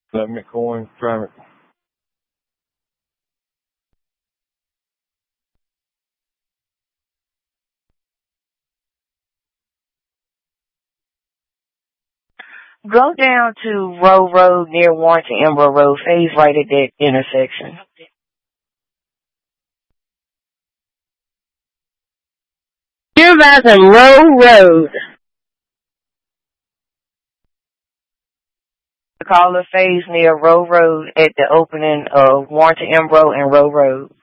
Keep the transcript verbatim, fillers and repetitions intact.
Let me go in traffic. Go down to Row Road near Warrington Emerald Road. Phase right at that intersection. You're about to Row Road. Call the phase near Row Road at the opening of Warrington Emerald and Row Road.